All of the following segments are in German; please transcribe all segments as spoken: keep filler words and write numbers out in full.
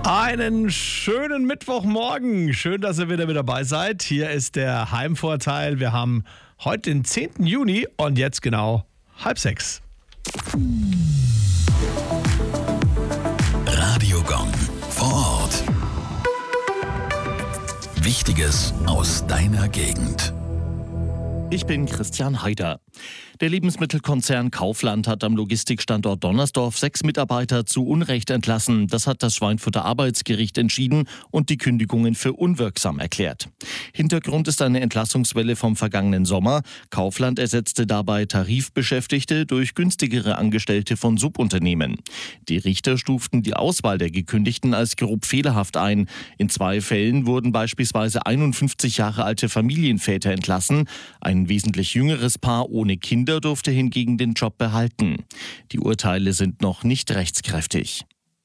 Einen schönen Mittwochmorgen. Schön, dass ihr wieder mit dabei seid. Hier ist der Heimvorteil. Wir haben heute den zehnten Juni und jetzt genau halb sechs. Radiogong vor Ort. Wichtiges aus deiner Gegend. Ich bin Christian Haider. Der Lebensmittelkonzern Kaufland hat am Logistikstandort Donnersdorf sechs Mitarbeiter zu Unrecht entlassen. Das hat das Schweinfurter Arbeitsgericht entschieden und die Kündigungen für unwirksam erklärt. Hintergrund ist eine Entlassungswelle vom vergangenen Sommer. Kaufland ersetzte dabei Tarifbeschäftigte durch günstigere Angestellte von Subunternehmen. Die Richter stuften die Auswahl der Gekündigten als grob fehlerhaft ein. In zwei Fällen wurden beispielsweise einundfünfzig Jahre alte Familienväter entlassen. Ein wesentlich jüngeres Paar ohne Kinder durfte hingegen den Job behalten. Die Urteile sind noch nicht rechtskräftig.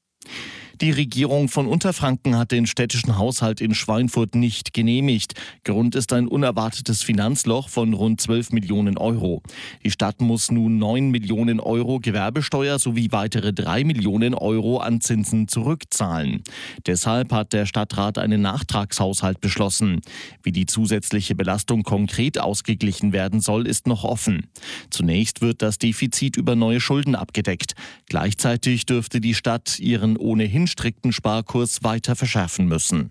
Die Regierung von Unterfranken hat den städtischen Haushalt in Schweinfurt nicht genehmigt. Grund ist ein unerwartetes Finanzloch von rund zwölf Millionen Euro. Die Stadt muss nun neun Millionen Euro Gewerbesteuer sowie weitere drei Millionen Euro an Zinsen zurückzahlen. Deshalb hat der Stadtrat einen Nachtragshaushalt beschlossen. Wie die zusätzliche Belastung konkret ausgeglichen werden soll, ist noch offen. Zunächst wird das Defizit über neue Schulden abgedeckt. Gleichzeitig dürfte die Stadt ihren ohnehin strikten Sparkurs weiter verschärfen müssen.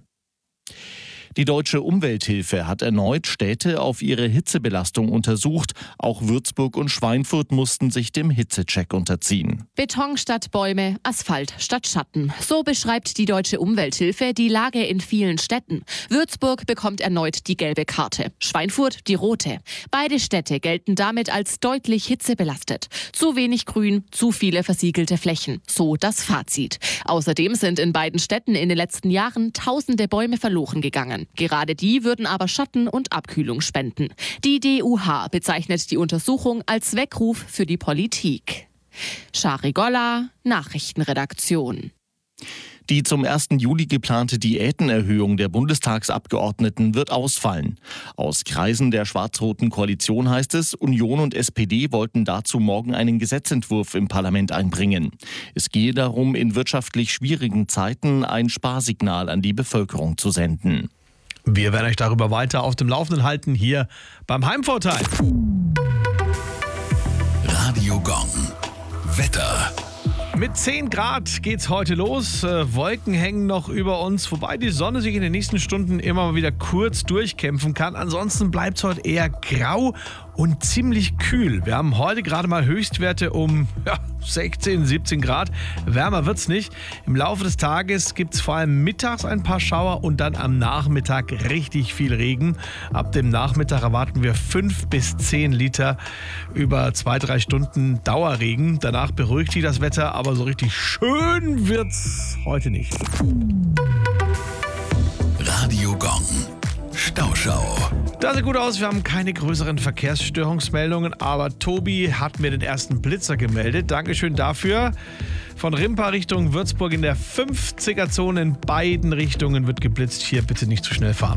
Die Deutsche Umwelthilfe hat erneut Städte auf ihre Hitzebelastung untersucht. Auch Würzburg und Schweinfurt mussten sich dem Hitzecheck unterziehen. Beton statt Bäume, Asphalt statt Schatten. So beschreibt die Deutsche Umwelthilfe die Lage in vielen Städten. Würzburg bekommt erneut die gelbe Karte, Schweinfurt die rote. Beide Städte gelten damit als deutlich hitzebelastet. Zu wenig Grün, zu viele versiegelte Flächen. So das Fazit. Außerdem sind in beiden Städten in den letzten Jahren tausende Bäume verloren gegangen. Gerade die würden aber Schatten und Abkühlung spenden. Die D U H bezeichnet die Untersuchung als Weckruf für die Politik. Shari Golla, Nachrichtenredaktion. Die zum ersten Juli geplante Diätenerhöhung der Bundestagsabgeordneten wird ausfallen. Aus Kreisen der schwarz-roten Koalition heißt es, Union und S P D wollten dazu morgen einen Gesetzentwurf im Parlament einbringen. Es gehe darum, in wirtschaftlich schwierigen Zeiten ein Sparsignal an die Bevölkerung zu senden. Wir werden euch darüber weiter auf dem Laufenden halten, hier beim Heimvorteil. Radiogong. Wetter. Mit zehn Grad geht's heute los. Äh, Wolken hängen noch über uns, wobei die Sonne sich in den nächsten Stunden immer mal wieder kurz durchkämpfen kann. Ansonsten bleibt's heute eher grau und ziemlich kühl. Wir haben heute gerade mal Höchstwerte um ja, sechzehn, siebzehn Grad. Wärmer wird's nicht. Im Laufe des Tages gibt's vor allem mittags ein paar Schauer und dann am Nachmittag richtig viel Regen. Ab dem Nachmittag erwarten wir fünf bis zehn Liter über zwei, drei Stunden Dauerregen. Danach beruhigt sich das Wetter, aber so richtig schön wird's heute nicht. Radiogong. Stauschau. Das sieht gut aus, wir haben keine größeren Verkehrsstörungsmeldungen, aber Tobi hat mir den ersten Blitzer gemeldet. Dankeschön dafür. Von Rimpa Richtung Würzburg in der fünfziger Zone in beiden Richtungen wird geblitzt. Hier bitte nicht zu schnell fahren.